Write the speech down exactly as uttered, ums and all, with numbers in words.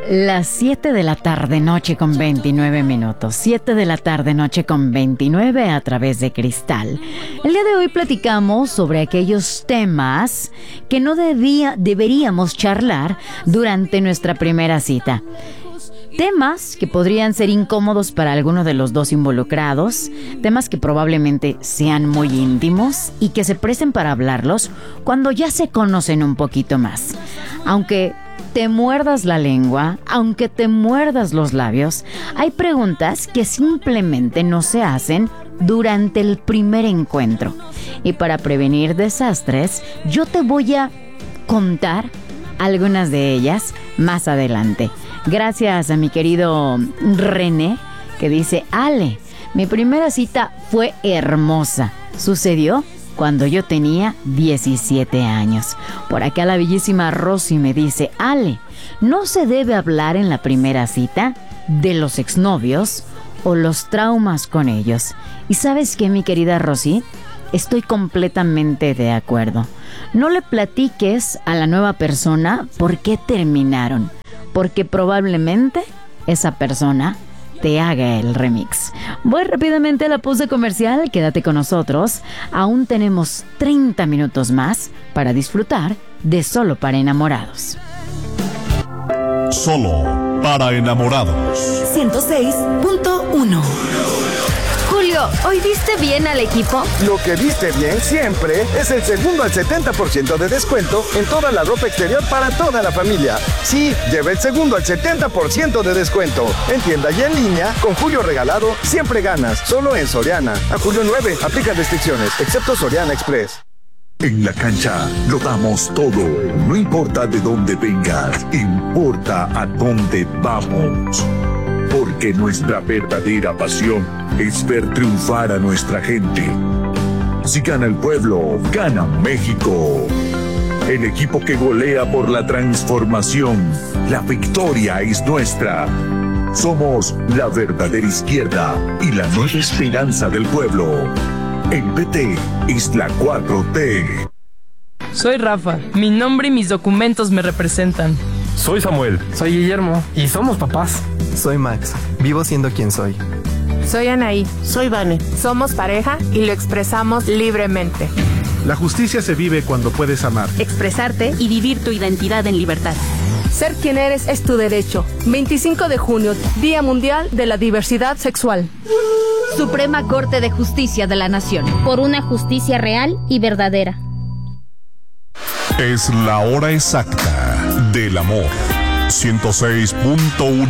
Las siete de la tarde, noche con veintinueve minutos. siete de la tarde, noche con veintinueve a través de Cristal. El día de hoy platicamos sobre aquellos temas que no debía, deberíamos charlar durante nuestra primera cita. Temas que podrían ser incómodos para alguno de los dos involucrados, temas que probablemente sean muy íntimos y que se presten para hablarlos cuando ya se conocen un poquito más. Aunque te muerdas la lengua, aunque te muerdas los labios, hay preguntas que simplemente no se hacen durante el primer encuentro. Y para prevenir desastres, yo te voy a contar algunas de ellas más adelante. Gracias a mi querido René, que dice: Ale, mi primera cita fue hermosa. Sucedió cuando yo tenía diecisiete años. Por acá la bellísima Rosy me dice: Ale, ¿no se debe hablar en la primera cita de los exnovios o los traumas con ellos? Y ¿sabes qué, mi querida Rosy? Estoy completamente de acuerdo. No le platiques a la nueva persona por qué terminaron, porque probablemente esa persona te haga el remix. Voy rápidamente a la pausa comercial, quédate con nosotros. Aún tenemos treinta minutos más para disfrutar de Solo para Enamorados. Solo para Enamorados. ciento seis punto uno. Julio, ¿hoy viste bien al equipo? Lo que viste bien siempre es el segundo al setenta por ciento de descuento en toda la ropa exterior para toda la familia. Sí, lleva el segundo al setenta por ciento de descuento. En tienda y en línea, con Julio regalado, siempre ganas. Solo en Soriana. A julio nueve, aplica restricciones, excepto Soriana Express. En la cancha lo damos todo. No importa de dónde vengas, importa a dónde vamos. Porque nuestra verdadera pasión es ver triunfar a nuestra gente. Si gana el pueblo, gana México. El equipo que golea por la transformación. La victoria es nuestra. Somos la verdadera izquierda y la nueva esperanza del pueblo. El P T es la cuatro T. Soy Rafa. Mi nombre y mis documentos me representan. Soy Samuel. Soy Guillermo. Y somos papás. Soy Max. Vivo siendo quien soy. Soy Anaí. Soy Vane. Somos pareja y lo expresamos libremente. La justicia se vive cuando puedes amar, expresarte y vivir tu identidad en libertad. Ser quien eres es tu derecho. veinticinco de junio, Día Mundial de la Diversidad Sexual. Suprema Corte de Justicia de la Nación. Por una justicia real y verdadera. Es la hora exacta del amor. ciento seis punto uno